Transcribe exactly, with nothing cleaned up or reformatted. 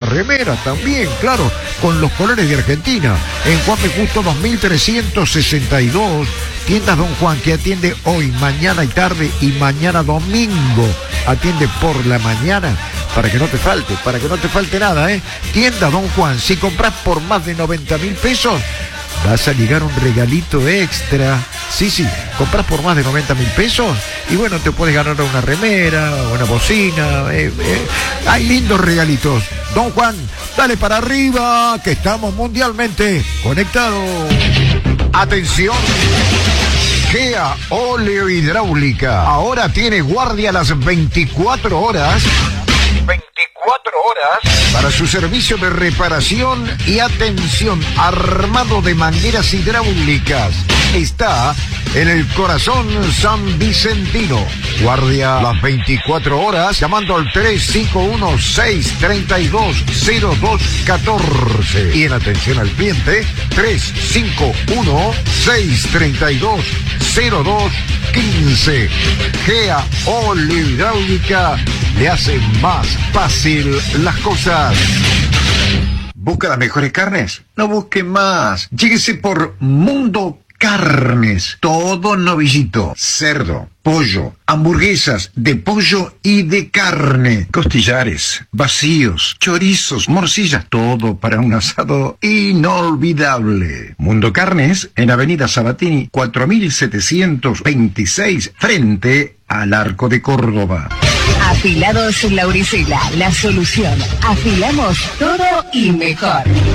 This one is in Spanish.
remeras también, claro, con los colores de Argentina. En Juan B. Justo dos mil trescientos sesenta y dos, tiendas Don Juan, que atiende hoy, mañana y tarde, y mañana domingo atiende por la mañana, para que no te falte, para que no te falte nada, ¿eh? Tienda Don Juan, si compras por más de noventa mil pesos, vas a ligar un regalito extra. Sí, sí, compras por más de noventa mil pesos y bueno, te puedes ganar una remera, una bocina. Eh, eh. Hay lindos regalitos. Don Juan, dale para arriba, que estamos mundialmente conectados. Atención. Gea Óleo Hidráulica ahora tiene guardia las veinticuatro horas. veinticuatro horas para su servicio de reparación y atención, armado de mangueras hidráulicas. Está en el corazón San Vicentino. Guardia las veinticuatro horas llamando al tres cinco uno, seis tres dos, cero dos uno cuatro. Y en atención al cliente, tres cinco uno, seis tres dos, cero dos uno cinco. Gea Óleo Hidráulica le hace más fácil las cosas. ¿Busca las mejores carnes? No busque más. Lléguese por Mundo Carnes. Todo novillito. Cerdo, pollo, hamburguesas de pollo y de carne. Costillares, vacíos, chorizos, morcillas. Todo para un asado inolvidable. Mundo Carnes en Avenida Sabatini cuatro mil setecientos veintiséis, frente al Arco de Córdoba. Afilados Lauricela, la solución. Afilamos todo y mejor.